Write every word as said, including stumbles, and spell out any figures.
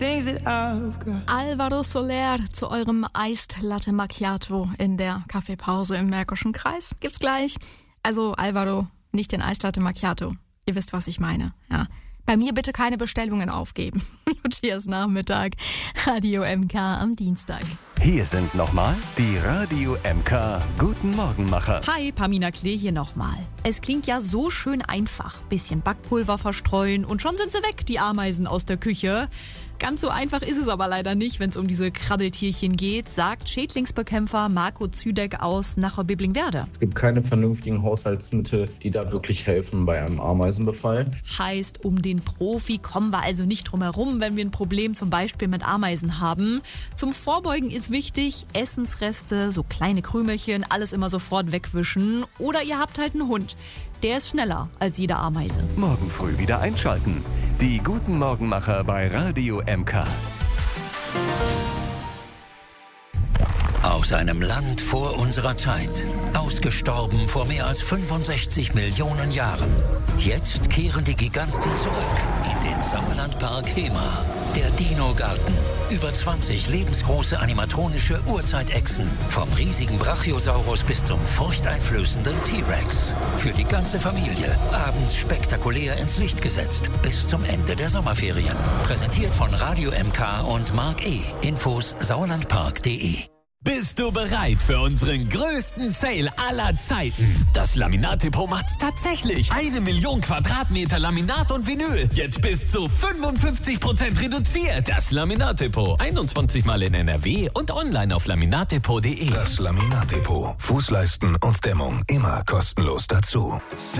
things that I've got. Alvaro Soler zu eurem Iced Latte Macchiato in der Kaffeepause im Märkischen Kreis. Gibt's gleich. Also Alvaro, nicht den Iced Latte Macchiato. Ihr wisst, was ich meine, ja. Bei mir bitte keine Bestellungen aufgeben. Lucias Nachmittag, Radio M K am Dienstag. Hier sind nochmal die Radio M K Guten Morgenmacher. Hi, Pamina Klee hier nochmal. Es klingt ja so schön einfach. Bisschen Backpulver verstreuen und schon sind sie weg, die Ameisen aus der Küche. Ganz so einfach ist es aber leider nicht, wenn es um diese Krabbeltierchen geht, sagt Schädlingsbekämpfer Marco Züdeck aus Nachau-Biblingenwerder. Es gibt keine vernünftigen Haushaltsmittel, die da wirklich helfen bei einem Ameisenbefall. Heißt, um den Profi kommen wir also nicht drum herum, wenn wir ein Problem zum Beispiel mit Ameisen haben. Zum Vorbeugen ist wichtig, Essensreste, so kleine Krümelchen, alles immer sofort wegwischen. Oder ihr habt halt einen Hund. Der ist schneller als jede Ameise. Morgen früh wieder einschalten. Die Guten Morgenmacher bei Radio M K. Aus einem Land vor unserer Zeit. Ausgestorben vor mehr als fünfundsechzig Millionen Jahren. Jetzt kehren die Giganten zurück in den Sauerlandpark Hemer. Der Dino-Garten. Über zwanzig lebensgroße animatronische Urzeitechsen. Vom riesigen Brachiosaurus bis zum furchteinflößenden T-Rex. Für die ganze Familie. Abends spektakulär ins Licht gesetzt. Bis zum Ende der Sommerferien. Präsentiert von Radio M K und Mark E. Infos sauerlandpark punkt de. Bist du bereit für unseren größten Sale aller Zeiten? Das Laminat-Depot macht's tatsächlich. Eine Million Quadratmeter Laminat und Vinyl. Jetzt bis zu fünfundfünfzig Prozent reduziert. Das Laminat-Depot. einundzwanzig Mal in N R W und online auf laminatdepot punkt de. Das Laminat-Depot. Fußleisten und Dämmung immer kostenlos dazu.